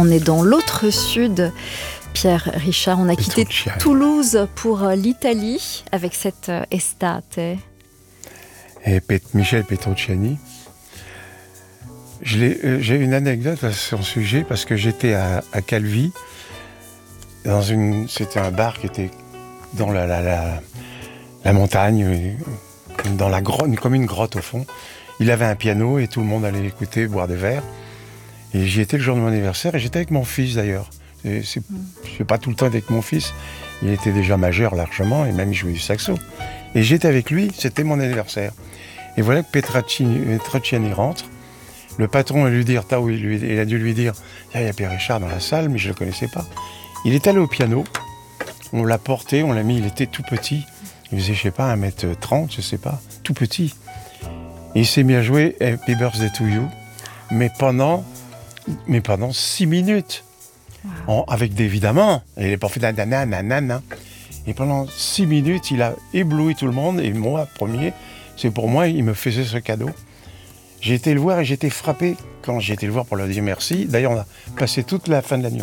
on est dans l'autre sud. Pierre Richard, on a quitté Toulouse pour l'Italie avec cette estate. Et Michel Petrucciani. J'ai une anecdote à son sujet parce que j'étais à Calvi. C'était un bar qui était dans la montagne, comme une grotte au fond. Il avait un piano et tout le monde allait l'écouter, boire des verres. Et j'y étais le jour de mon anniversaire et j'étais avec mon fils d'ailleurs. Je ne suis pas tout le temps avec mon fils. Il était déjà majeur largement et même il jouait du saxo. Et j'étais avec lui, c'était mon anniversaire. Et voilà que Petrucciani rentre. Le patron a dû dire, il a dû lui dire, il y a Pierre Richard dans la salle, mais je ne le connaissais pas. Il est allé au piano, on l'a porté, on l'a mis, il était tout petit. Il faisait, je ne sais pas, 1m30, je ne sais pas, tout petit. Et il s'est mis à jouer Happy Birthday to You, mais pendant 6 minutes. Wow. Avec évidemment, il n'est pas fait nanana. Et pendant 6 minutes, il a ébloui tout le monde. Et moi, premier, c'est pour moi, il me faisait ce cadeau. J'ai été le voir et j'ai été frappé quand j'ai été le voir pour lui dire merci. D'ailleurs, on a passé toute la fin de la nuit